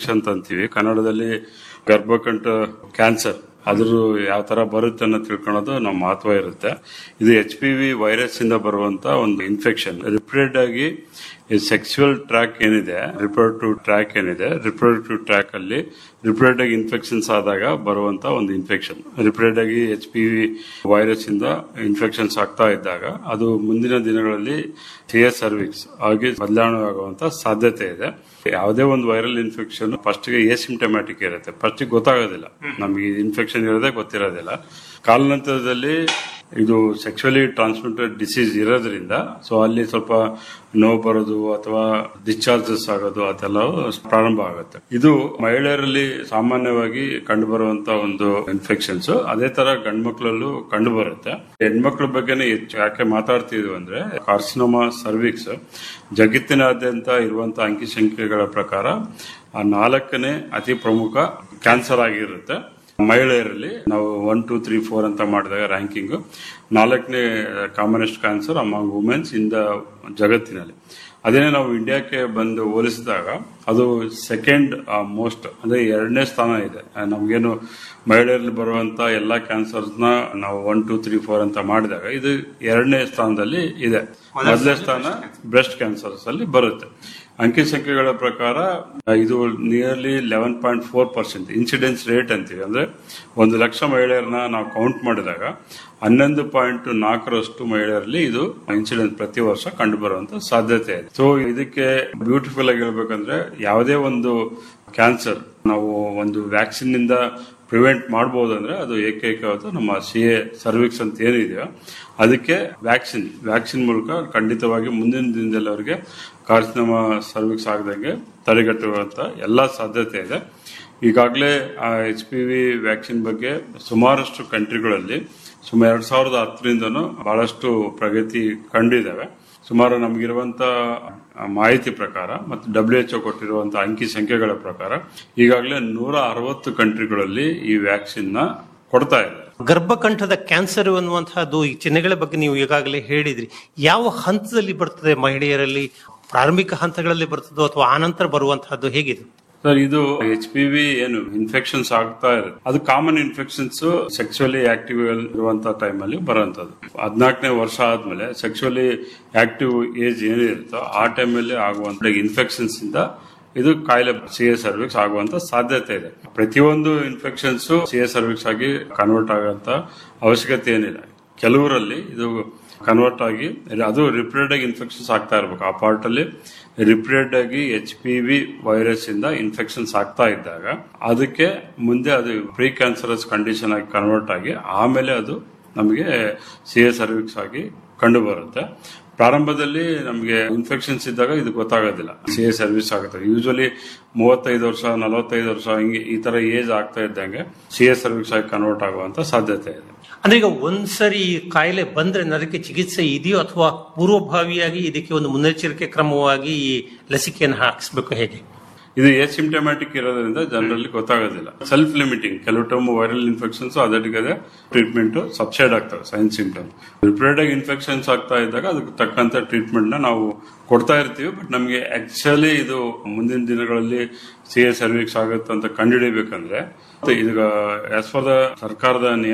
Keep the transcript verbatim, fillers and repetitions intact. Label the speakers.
Speaker 1: Pox ಅಂತ ಅಂತೀವಿ, ಕನ್ನಡದಲ್ಲಿ ಗರ್ಭಕಂಠ ಕ್ಯಾನ್ಸರ್, ಅದ್ರ ಯಾವ ತರ ಬರುತ್ತೆ ಅನ್ನೋ ತಿಳ್ಕೊಳ್ಳೋದು ನಮ್ಮ ಮಹತ್ವ ಇರುತ್ತೆ. ಇದು ಎಚ್ ಪಿ ವಿ ವೈರಸ್ ಇಂದ ಬರುವಂತ ಒಂದು ಇನ್ಫೆಕ್ಷನ್. ರಿಪೀಟೆಡ್ ಆಗಿ ಸೆಕ್ಸುವಲ್ ಟ್ರ್ಯಾಕ್ ಏನಿದೆ, ರಿಪ್ರೊಡಕ್ಟಿವ್ ಟ್ರ್ಯಾಕ್ ಏನಿದೆ, ರಿಪ್ರೊಡಕ್ಟಿವ್ ಟ್ರ್ಯಾಕ್ ಅಲ್ಲಿ ರಿಪೀಟೆಡ್ ಆಗಿ ಇನ್ಫೆಕ್ಷನ್ಸ್ ಆದಾಗ ಬರುವಂತ ಒಂದು ಇನ್ಫೆಕ್ಷನ್. ರಿಪೀಟೆಡ್ ಆಗಿ ಎಚ್ ಪಿ ವಿ ವೈರಸ್ ಇಂದ ಇನ್ಫೆಕ್ಷನ್ಸ್ ಆಗ್ತಾ ಇದ್ದಾಗ ಅದು ಮುಂದಿನ ದಿನಗಳಲ್ಲಿ ಸಿಎಸ್ ಸರ್ವಿಕ್ಸ್ ಆಗಿ ಬದಲಾವಣೆ ಆಗುವಂತ ಸಾಧ್ಯತೆ ಇದೆ. ಯಾವುದೇ ಒಂದು ವೈರಲ್ ಇನ್ಫೆಕ್ಷನ್ ಫಸ್ಟ್ ಗೆ ಎಸಿಂಪ್ಟಮ್ಯಾಟಿಕ್ ಇರುತ್ತೆ, ಫಸ್ಟ್ ಗೊತ್ತಾಗೋದಿಲ್ಲ, ನಮಗೆ ಇನ್ಫೆಕ್ಷನ್ ಇರೋದೇ ಗೊತ್ತಿರೋದಿಲ್ಲ. ಕಾಲಾನಂತರದಲ್ಲಿ ಇದು ಸೆಕ್ಸುವಲಿ ಟ್ರಾನ್ಸ್ಮಿಟೆಡ್ ಡಿಸೀಸ್ ಇರೋದ್ರಿಂದ ಸೊ ಅಲ್ಲಿ ಸ್ವಲ್ಪ ನೋವು ಬರೋದು ಅಥವಾ ಡಿಸ್ಚಾರ್ಜಸ್ ಆಗೋದು ಅದೆಲ್ಲ ಪ್ರಾರಂಭ ಆಗುತ್ತೆ. ಇದು ಮಹಿಳೆಯರಲ್ಲಿ ಸಾಮಾನ್ಯವಾಗಿ ಕಂಡು ಬರುವಂತ ಒಂದು ಇನ್ಫೆಕ್ಷನ್ಸ್. ಅದೇ ತರ ಗಂಡು ಮಕ್ಕಳಲ್ಲೂ ಕಂಡು ಬರುತ್ತೆ. ಹೆಣ್ಮಕ್ಳ ಬಗ್ಗೆನೇ ಹೆಚ್ಚು ಯಾಕೆ ಮಾತಾಡ್ತಿದ್ವಿ ಅಂದ್ರೆ, ಕಾರ್ಸಿನೋಮಾ ಸರ್ವಿಕ್ಸ್ ಜಗತ್ತಿನಾದ್ಯಂತ ಇರುವಂತಹ ಅಂಕಿಸಂಖ್ಯೆಗಳ ಪ್ರಕಾರ ಆ ನಾಲ್ಕನೇ ಅತಿ ಪ್ರಮುಖ ಕ್ಯಾನ್ಸರ್ ಆಗಿರುತ್ತೆ. ಮಹಿಳೆಯರಲ್ಲಿ ನಾವು ಒನ್ ಟೂ ತ್ರೀ ಫೋರ್ ಅಂತ ಮಾಡಿದಾಗ ರ್ಯಾಂಕಿಂಗ್ ನಾಲ್ಕನೇ commonest cancer among women's in the ಜಗತ್ತಿನಲ್ಲಿ. ಅದೇನೇ ನಾವು ಇಂಡಿಯಾಕ್ಕೆ ಬಂದು ಹೋಲಿಸಿದಾಗ ಅದು ಸೆಕೆಂಡ್ ಮೋಸ್ಟ್ ಅಂದ್ರೆ ಎರಡನೇ ಸ್ಥಾನ ಇದೆ. ನಮ್ಗೇನು ಮಹಿಳೆಯರಲ್ಲಿ ಬರುವಂತ ಎಲ್ಲಾ ಕ್ಯಾನ್ಸರ್ಸ್ ನ ನಾವು ಒನ್ ಟೂ ತ್ರೀ ಫೋರ್ ಅಂತ ಮಾಡಿದಾಗ ಇದು ಎರಡನೇ ಸ್ಥಾನದಲ್ಲಿ ಇದೆ. ಮೊದಲನೇ ಸ್ಥಾನ ಬ್ರೆಸ್ಟ್ ಕ್ಯಾನ್ಸರ್ಸ್ ಅಲ್ಲಿ ಬರುತ್ತೆ. ಅಂಕಿ ಸಂಖ್ಯೆಗಳ ಪ್ರಕಾರ ಇದು nearly eleven point four percent incidence rate ಅಂತೀವಿ. ಅಂದ್ರೆ ಒಂದು ಲಕ್ಷ ಮಹಿಳೆಯರನ್ನ ನಾವು ಕೌಂಟ್ ಮಾಡಿದಾಗ ಹನ್ನೊಂದು ಪಾಯಿಂಟ್ ನಾಲ್ಕರಷ್ಟು ಮಹಿಳೆಯರಲ್ಲಿ ಇದು ಇನ್ಸಿಡೆನ್ಸ್ ಪ್ರತಿ ವರ್ಷ ಕಂಡು ಬರುವಂತ ಸಾಧ್ಯತೆ ಇದೆ. ಸೊ ಇದಕ್ಕೆ ಬ್ಯೂಟಿಫುಲ್ ಆಗಿ ಹೇಳ್ಬೇಕಂದ್ರೆ, ಯಾವುದೇ ಒಂದು ಕ್ಯಾನ್ಸರ್ ನಾವು ಒಂದು ವ್ಯಾಕ್ಸಿನ್ ನಿಂದ ಪ್ರಿವೆಂಟ್ ಮಾಡಬಹುದು ಅಂದ್ರೆ ಅದು ಏಕೈಕವಾದ ನಮ್ಮ ಸಿ ಎ ಸರ್ವಿಕ್ಸ್ ಅಂತ ಏನಿದೆಯೋ ಅದಕ್ಕೆ ವ್ಯಾಕ್ಸಿನ್ ವ್ಯಾಕ್ಸಿನ್ ಮೂಲಕ ಖಂಡಿತವಾಗಿ ಮುಂದಿನ ದಿನದಲ್ಲಿ ಅವರಿಗೆ ಕಾರ್ಸಿನೋಮಾ ಸರ್ವಿಕ್ಸ್ ಆಗದಂಗೆ ತಡೆಗಟ್ಟುವಂತ ಎಲ್ಲಾ ಸಾಧ್ಯತೆ ಇದೆ. ಈಗಾಗಲೇ ಆ ಎಚ್ ಪಿ ವಿ ವ್ಯಾಕ್ಸಿನ್ ಬಗ್ಗೆ ಸುಮಾರಷ್ಟು ಕಂಟ್ರಿಗಳಲ್ಲಿ ಸುಮಾರು ಎರಡ್ ಸಾವಿರದ ಹತ್ತರಿಂದನೂ ಬಹಳಷ್ಟು ಪ್ರಗತಿ ಕಂಡಿದ್ದಾವೆ. ಸುಮಾರು ನಮಗಿರುವಂತ ಮಾಹಿತಿ ಪ್ರಕಾರ ಮತ್ತು ಡಬ್ಲ್ಯೂ ಎಚ್ ಒ ಕೊಟ್ಟಿರುವಂತಹ ಅಂಕಿ ಸಂಖ್ಯೆಗಳ ಪ್ರಕಾರ ಈಗಾಗಲೇ ನೂರ ಅರವತ್ತು ಕಂಟ್ರಿಗಳಲ್ಲಿ ಈ ವ್ಯಾಕ್ಸಿನ್ ನ ಕೊಡ್ತಾ ಇದೆ.
Speaker 2: ಗರ್ಭಕಂಠದ ಕ್ಯಾನ್ಸರ್ ಅನ್ನುವಂತಹದ್ದು ಈ ಚಿಹ್ನೆಗಳ ಬಗ್ಗೆ ನೀವು ಈಗಾಗಲೇ ಹೇಳಿದ್ರಿ. ಯಾವ ಹಂತದಲ್ಲಿ ಬರ್ತದೆ ಮಹಿಳೆಯರಲ್ಲಿ? ಪ್ರಾರಂಭಿಕ ಹಂತಗಳಲ್ಲಿ ಬರ್ತದೋ ಅಥವಾ ಆನಂತರ ಬರುವಂತಹದ್ದು ಹೇಗಿದೆ
Speaker 1: ಸರ್? ಇದು ಎಚ್ ಪಿ ವಿ ಏನು ಇನ್ಫೆಕ್ಷನ್ಸ್ ಆಗ್ತಾ ಇರುತ್ತೆ, ಅದು ಕಾಮನ್ ಇನ್ಫೆಕ್ಷನ್ಸ್ ಸೆಕ್ಸುವಲಿ ಆಕ್ಟಿವ್ ಇರುವಂತಹ ಟೈಮ್ ಅಲ್ಲಿ ಬರುವಂತದ್ದು. ಹದಿನಾಲ್ಕನೇ ವರ್ಷ ಆದ್ಮೇಲೆ ಸೆಕ್ಸುವಲಿ ಆಕ್ಟಿವ್ ಏಜ್ ಏನಿರುತ್ತೋ ಆ ಟೈಮ್ ಅಲ್ಲಿ ಆಗುವಂತ ಇನ್ಫೆಕ್ಷನ್ಸ್ ಇಂದ ಇದು ಕಾಯಿಲೆ ಸಿ ಎ ಸರ್ವಿಕ್ಸ್ ಆಗುವಂತ ಸಾಧ್ಯತೆ ಇದೆ. ಪ್ರತಿಯೊಂದು ಇನ್ಫೆಕ್ಷನ್ಸ್ ಸಿ ಎ ಸರ್ವಿಕ್ಸ್ ಆಗಿ ಕನ್ವರ್ಟ್ ಆಗುವಂತ ಅವಶ್ಯಕತೆ ಏನಿಲ್ಲ. ಕೆಲವರಲ್ಲಿ ಇದು ಕನ್ವರ್ಟ್ ಆಗಿ ಅದು ರಿಪೀಟೆಡ್ ಆಗಿ ಇನ್ಫೆಕ್ಷನ್ಸ್ ಆಗ್ತಾ ಇರಬೇಕು. ಆ ಪಾರ್ಟ್ ಅಲ್ಲಿ ರಿಪೀಟೆಡ್ ಆಗಿ ಎಚ್ ಪಿ ವಿ ವೈರಸ್ ಇಂದ ಇನ್ಫೆಕ್ಷನ್ಸ್ ಆಗ್ತಾ ಇದ್ದಾಗ ಅದಕ್ಕೆ ಮುಂದೆ ಅದು ಪ್ರೀ ಕ್ಯಾನ್ಸರಸ್ ಕಂಡೀಷನ್ ಆಗಿ ಕನ್ವರ್ಟ್ ಆಗಿ ಆಮೇಲೆ ಅದು ನಮಗೆ ಸಿ ಎ ಸರ್ವಿಕ್ಸ್ ಆಗಿ ಕಂಡು ಬರುತ್ತೆ. ಪ್ರಾರಂಭದಲ್ಲಿ ನಮಗೆ ಇನ್ಫೆಕ್ಷನ್ಸ್ ಇದ್ದಾಗ ಇದು ಗೊತ್ತಾಗೋದಿಲ್ಲ, ಸಿ ಎ ಸರ್ವಿಸ್ ಆಗುತ್ತೆ. ಯೂಶಲಿ ಮೂವತ್ತೈದು ವರ್ಷ ನಲವತ್ತೈದು ವರ್ಷ ಹಿಂಗೆ ಈ ತರ ಏಜ್ ಆಗ್ತಾ ಇದ್ದಂಗೆ ಸಿ ಎ ಸರ್ವಿಕ್ಸ್ ಆಗಿ ಕನ್ವರ್ಟ್ ಆಗುವಂತ ಸಾಧ್ಯತೆ ಇದೆ.
Speaker 2: ಅಂದ್ರೆ ಈಗ ಒಂದ್ಸರಿ ಕಾಯಿಲೆ ಬಂದ್ರೆ ಅದಕ್ಕೆ ಚಿಕಿತ್ಸೆ ಇದೆಯೋ ಅಥವಾ ಪೂರ್ವಭಾವಿಯಾಗಿ ಇದಕ್ಕೆ ಒಂದು ಮುನ್ನೆಚ್ಚರಿಕೆ ಕ್ರಮವಾಗಿ ಈ ಲಸಿಕೆಯನ್ನು ಹಾಕಿಸ್ಬೇಕು, ಹೇಗೆ?
Speaker 1: ಇದು ಸಿಂಪ್ಟಮ್ಯಾಟಿಕ್ ಇರೋದ್ರಿಂದ ಜನರಲ್ಲಿ ಗೊತ್ತಾಗೋದಿಲ್ಲ. ಸೆಲ್ಫ್ ಲಿಮಿಟಿಂಗ್ ಕೆಲವು ಟೈಮ್ ವೈರಲ್ ಇನ್ಫೆಕ್ಷನ್ಸ್ ಅದಕ್ಕೆ ಟ್ರೀಟ್ಮೆಂಟ್ ಸಬ್ಸೈಡ್ ಆಗ್ತವೆ. ಸೈನ್ ಸಿಂಪ್ಟಮ್ ರಿಪೀಟೆಡ್ ಆಗಿ ಇನ್ಫೆಕ್ಷನ್ಸ್ ಆಗ್ತಾ ಇದ್ದಾಗ ಅದಕ್ಕೆ ತಕ್ಕಂತ ಟ್ರೀಟ್ಮೆಂಟ್ ನ ನಾವು ಕೊಡ್ತಾ ಇರ್ತೀವಿ. ಬಟ್ ನಮಗೆ ಆಕ್ಚುಲಿ ಇದು ಮುಂದಿನ ದಿನಗಳಲ್ಲಿ ಸಿ ಎ ಸರ್ವಿಕ್ಸ್ ಆಗುತ್ತೆ ಅಂತ ಕಂಡುಹಿಡಿಬೇಕಂದ್ರೆ ಈಗ ಆಸ್ ಫಾರ್ ದ ಸರ್ಕಾರದ